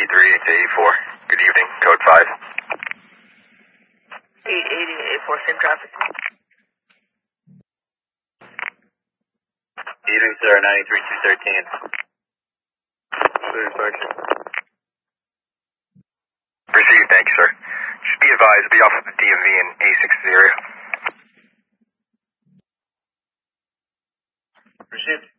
883-884. Good evening, code 5. 880-84, same traffic. Eating, sir, 93-213. Satisfaction. Received, thank you, sir. Just be advised, be off of the DMV in A60. Received.